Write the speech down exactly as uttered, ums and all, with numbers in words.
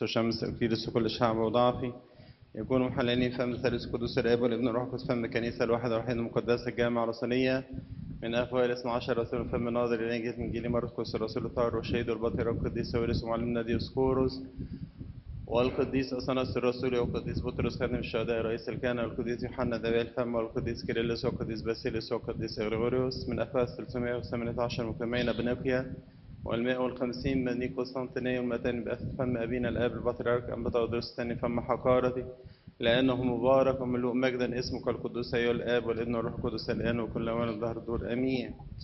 وشمس أكيلس وكل شعب وضعفي يكونوا محللين فم الثالث القدوس الآب والابن والروح القدس فم الكنيسة الواحدة الوحيدة المقدسة الجامعة الرسولية من أفواه الاثنى عشر رسول فم ناظر إلى جهة إنجيل مرقس الرسول الطاهر والشهيد والبطير والقديس ساويرس ومعلمنا ديوسكوروس والقديس أثناس الرسول والقديس بطرس خادم الشهداء رئيس الكهنة والقديس يوحنا ذوي الفم والقديس كيرلس والقديس باسيليوس والقديس غريغوريوس من أفواه ثلاثمائة وثمانية عشر مكملين بنوكيا والمائة والخمسين من قسطنطينية والمئتين بأث فم أبينا الآب البطريرك أنبا تودروس الثاني فم حقارتي لأنه مبارك وملوء مجدا اسمك القدوس أيها الآب والابن والروح القدس الآن وكل أوان الظهر دور آمين.